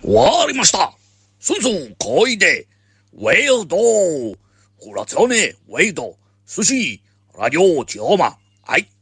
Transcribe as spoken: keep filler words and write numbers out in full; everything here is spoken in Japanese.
わかりました。そんそんこいで。ウェルドー。コラツヨネ、ウェイド。寿司、ラジオ、チオマ。はい。